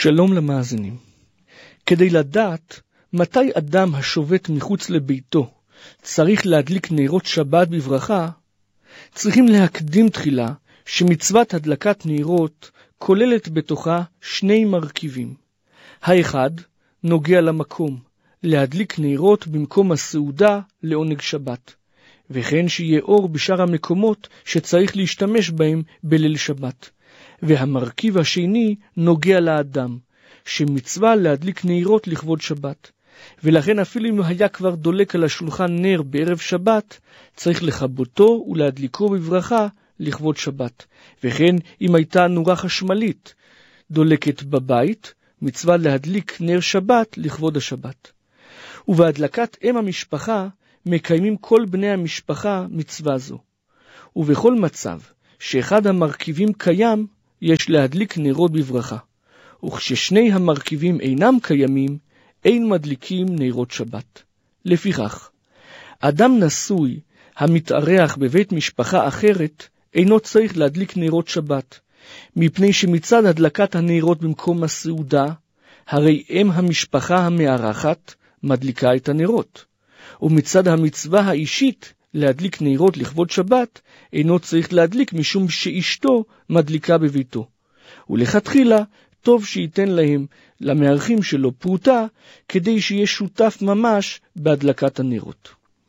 שלום למאזינים. כדי לדעת מתי אדם השובת מחוץ לביתו צריך להדליק נרות שבת בברכה, צריכים להקדים תחילה שמצוות הדלקת נרות כוללת בתוכה שני מרכיבים. האחד נוגע למקום, להדליק נרות במקום הסעודה לעונג שבת, וכן שיהיה אור בשאר המקומות שצריך להשתמש בהם בליל שבת. והמרכיב השני נוגע לאדם, שמצווה להדליק נרות לכבוד שבת. ולכן אפילו אם היה כבר דולק על השולחן נר בערב שבת, צריך לכבותו ולהדליקו בברכה לכבוד שבת. וכן אם הייתה נורה חשמלית דולקת בבית, מצווה להדליק נר שבת לכבוד השבת. ובהדלקת אם המשפחה מקיימים כל בני המשפחה מצווה זו. ובכל מצב שאחד המרכיבים קיים, יש להדליק נרות בברכה. וכששני המרכיבים אינם קיימים, אין מדליקים נרות שבת. לפיכך, אדם נשוי המתארח בבית משפחה אחרת, אינו צריך להדליק נרות שבת, מפני שמצד הדלקת הנרות במקום הסעודה, הרי אם המשפחה המארחת מדליקה את הנרות. ומצד המצווה האישית להדליק נרות לכבוד שבת, אינו צריך להדליק משום שאשתו מדליקה בביתו. ולכתחילה טוב שייתן להם, למארחים שלו, פרוטה, כדי שיהיה שותף ממש בהדלקת הנרות.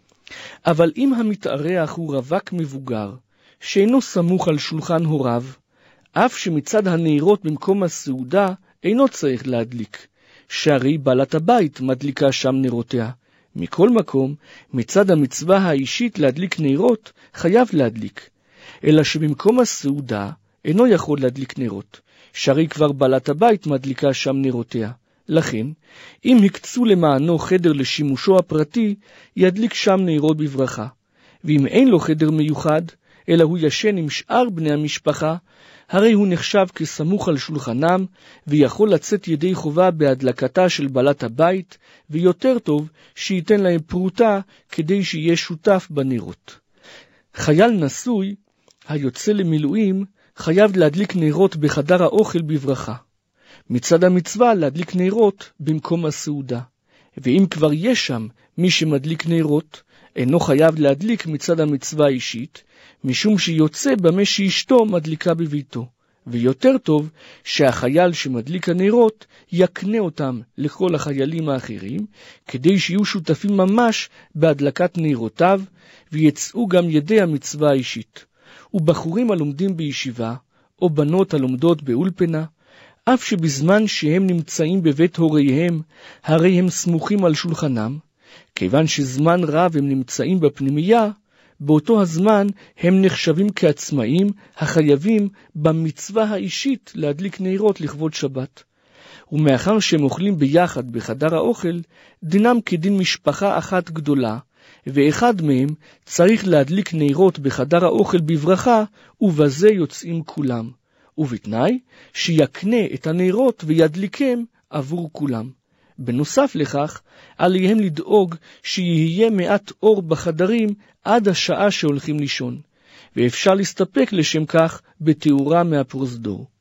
אבל אם המתארח הוא רווק מבוגר, שאינו סמוך על שולחן הוריו, אף שמצד הנרות במקום הסעודה אינו צריך להדליק, שהרי בעלת הבית מדליקה שם נרותיה. מכל מקום, מצד המצווה האישית להדליק נרות, חייב להדליק, אלא שבמקום הסעודה אינו יכול להדליק נרות, שהרי כבר בעלת הבית מדליקה שם נרותיה. לכן, אם הקצו למענו חדר לשימושו הפרטי, ידליק שם נרות בברכה. ואם אין לו חדר מיוחד, אלא הוא ישן עם שאר בני המשפחה, הרי הוא נחשב כסמוך על שולחנם, ויכול לצאת ידי חובה בהדלקתה של בעלת הבית, ויותר טוב שייתן להם פרוטה כדי שיהיה שותף בנרות. חייל נשוי, היוצא למילואים, חייב להדליק נרות בחדר האוכל בברכה. מצד המצווה להדליק נרות במקום הסעודה. ואם כבר יש שם מי שמדליק נרות, אינו חייב להדליק מצד המצווה האישית, משום שיוצא במה שאשתו מדליקה בביתו. ויותר טוב שהחייל שמדליק הנרות יקנה אותם לכל החיילים האחרים, כדי שיהיו שותפים ממש בהדלקת נרותיו, ויצאו גם ידי המצווה האישית. ובחורים הלומדים בישיבה, או בנות הלומדות באולפנה, אף שבזמן שהם נמצאים בבית הוריהם, הרי הם סמוכים על שולחנם, כיוון שזמן רב הם נמצאים בפנימייה, באותו הזמן הם נחשבים כעצמאים החייבים במצווה האישית להדליק נרות לכבוד שבת. ומאחר שהם אוכלים ביחד בחדר האוכל, דינם כדין משפחה אחת גדולה, ואחד מהם צריך להדליק נרות בחדר האוכל בברכה, ובזה יוצאים כולם, ובתנאי שיקנה את הנרות וידליקם עבור כולם. בנוסף לכך, עליהם לדאוג שיהיה מעט אור בחדרים עד השעה שהולכים לישון, ואפשר להסתפק לשם כך בתאורה מהפרוזדור.